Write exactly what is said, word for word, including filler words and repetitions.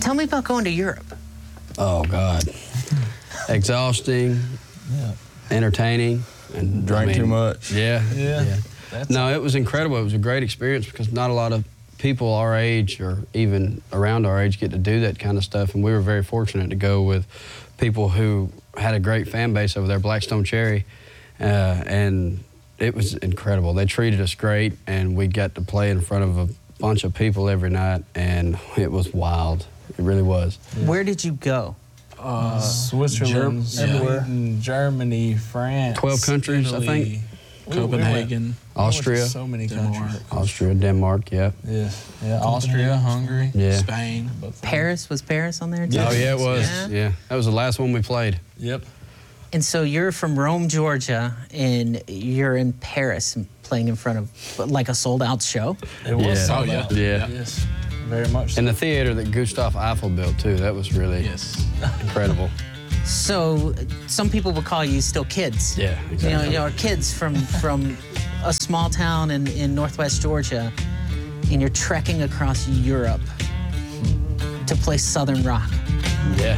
Tell me about going to Europe. Oh, God. Exhausting, Yeah. entertaining. And Drank I mean, too much. Yeah. Yeah. yeah. That's No, it was incredible. It was a great experience because not a lot of people our age or even around our age get to do that kind of stuff. And we were very fortunate to go with people who had a great fan base over there, Blackstone Cherry. Uh, and it was incredible. They treated us great, and we got to play in front of a bunch of people every night, and it was wild. It really was. Yeah. Where did you go? Uh, Switzerland, Ger- everywhere. Sweden, Germany, France, twelve countries, Italy. I think. We- we Copenhagen, went- Austria. we went to so many Denmark. countries. Austria, Denmark, yeah. Yeah, yeah. Austria, Hungary, Yeah. Spain. both- Paris? Was Paris on there too? Yeah. Oh, yeah, it was. Yeah. Yeah. That was the last one we played. Yep. And so you're from Rome, Georgia, and you're in Paris and playing in front of like a sold-out show. It was Yeah. sold Oh, yeah. out. Yeah. Yes, very much. So. And the theater that Gustav Eiffel built, too, that was really Yes. incredible. So some people would call you still kids. Yeah, You know, exactly. you know, kids from from a small town in, in northwest Georgia, and you're trekking across Europe to play Southern rock. Yeah.